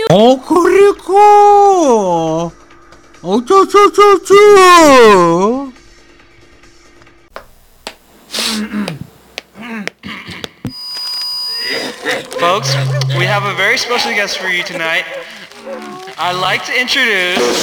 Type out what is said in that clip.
그리고 어쩌쩌쩌쩌. Folks, we have a very special guest for you tonight. I'd like to introduce